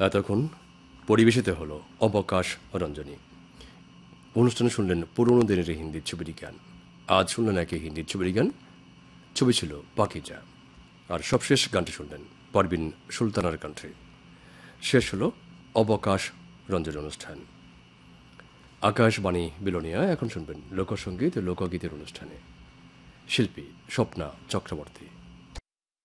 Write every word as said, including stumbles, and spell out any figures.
এতক্ষণ পরিবেশিত হলো অবকাশ রঞ্জনী। অনুষ্ঠানে শুনলেন পুরোনো দিনের হিন্দির ছবির গান। আজ শুনলেন একে হিন্দির ছবির গান, ছবি ছিল পাকিজা। আর সবশেষ গানটি শুনলেন পারভিন সুলতানার কণ্ঠে। শেষ হলো অবকাশ রঞ্জন অনুষ্ঠান। আকাশবাণী বিলোনিয়া এখন শুনবেন লোকসঙ্গীত ও লোকগীতের অনুষ্ঠানে। শিল্পী স্বপ্না চক্রবর্তী।